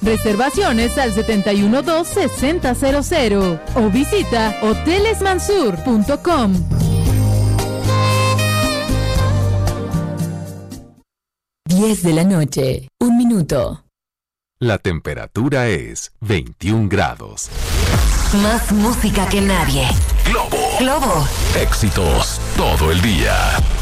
Reservaciones al 712-6000 o visita hotelesmansur.com. De la noche, 1 minuto. La temperatura es 21 grados. Más música que nadie. Globo. Globo. Éxitos todo el día.